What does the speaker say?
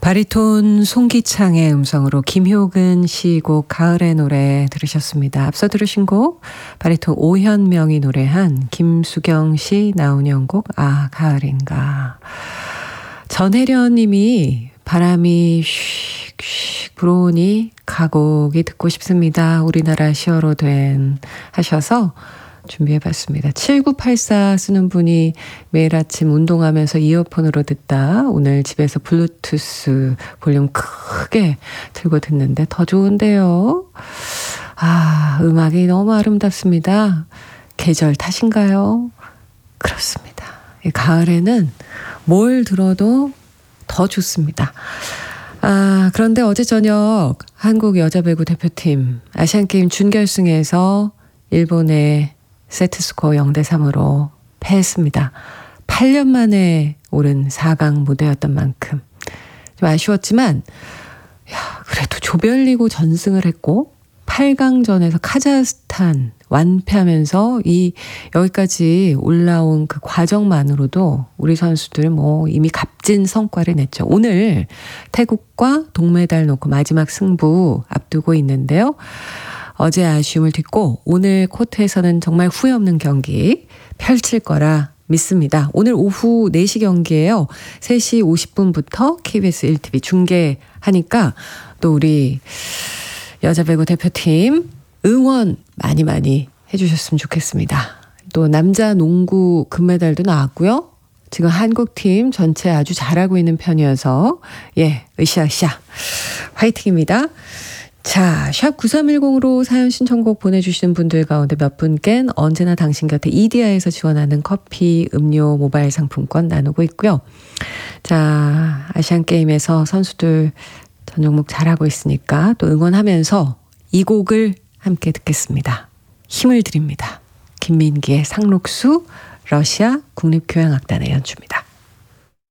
바리톤 송기창의 음성으로 김효근 시곡 가을의 노래 들으셨습니다. 앞서 들으신 곡 바리톤 오현명이 노래한 김수경 씨 나훈영 곡 아 가을인가. 전혜련 님이 바람이 슉슉 불어오니 가곡이 듣고 싶습니다. 우리나라 시어로 된 하셔서 준비해봤습니다. 7984 쓰는 분이 매일 아침 운동하면서 이어폰으로 듣다 오늘 집에서 블루투스 볼륨 크게 들고 듣는데 더 좋은데요. 아, 음악이 너무 아름답습니다. 계절 탓인가요? 그렇습니다. 가을에는 뭘 들어도 더 좋습니다. 아, 그런데 어제 저녁 한국 여자배구 대표팀 아시안게임 준결승에서 일본의 세트스코어 0대3으로 패했습니다. 8년 만에 오른 4강 무대였던 만큼 좀 아쉬웠지만 그래도 조별리그 전승을 했고 8강전에서 카자흐스탄 완패하면서 여기까지 올라온 그 과정만으로도 우리 선수들 이미 값진 성과를 냈죠. 오늘 태국과 동메달 놓고 마지막 승부 앞두고 있는데요. 어제 아쉬움을 딛고 오늘 코트에서는 정말 후회 없는 경기 펼칠 거라 믿습니다. 오늘 오후 4시 경기예요. 3시 50분부터 KBS 1TV 중계하니까 또 우리 여자배구 대표팀 응원 많이 해주셨으면 좋겠습니다. 또 남자 농구 금메달도 나왔고요. 지금 한국팀 전체 아주 잘하고 있는 편이어서 으쌰으쌰 화이팅입니다. 자, 샵 9310으로 사연 신청곡 보내주시는 분들 가운데 몇 분께는 언제나 당신 곁에 이디야에서 지원하는 커피, 음료, 모바일 상품권 나누고 있고요. 자, 아시안게임에서 선수들 전 종목 잘하고 있으니까 또 응원하면서 이 곡을 함께 듣겠습니다. 힘을 드립니다. 김민기의 상록수, 러시아 국립교향악단의 연주입니다.